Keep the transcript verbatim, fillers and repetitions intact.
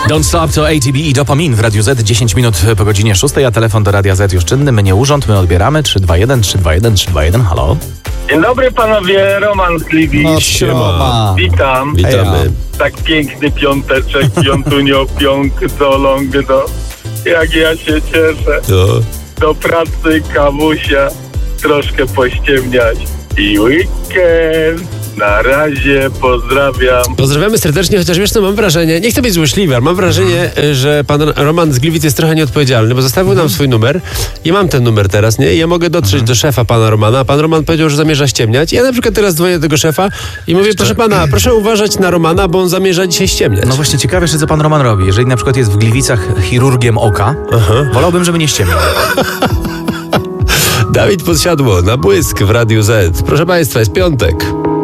Don't Stop to A T B i Dopamin w Radiu Z. dziesięć minut po godzinie szóstej, a telefon do Radia Z już czynny. My nie urząd, my odbieramy. trzy dwa jeden, trzy dwa jeden, trzy dwa jeden. Halo? Dzień dobry panowie, Roman z Gliwic. No, siema. Witam. Witamy. Tak piękny piąteczek, piątunio, piąk, do long, do... Jak ja się cieszę. No. Do pracy, kawusia, troszkę pościemniać. I weekend. Na razie, pozdrawiam. Pozdrawiamy serdecznie, chociaż wiesz co, mam wrażenie, nie chcę być złośliwy, ale mam wrażenie, że pan Roman z Gliwic jest trochę nieodpowiedzialny, bo zostawił nam swój numer i mam ten numer teraz, nie? I ja mogę dotrzeć do szefa pana Romana, a pan Roman powiedział, że zamierza ściemniać. Ja na przykład teraz dzwonię do tego szefa i mówię, proszę pana, proszę uważać na Romana, bo on zamierza dzisiaj ściemniać. No właśnie, ciekawe jeszcze, co pan Roman robi. Jeżeli na przykład jest w Gliwicach chirurgiem oka, Aha. wolałbym, żeby nie ściemniał. Dawid Podsiadło, na błysk w Radiu Z. Proszę państwa, jest piątek.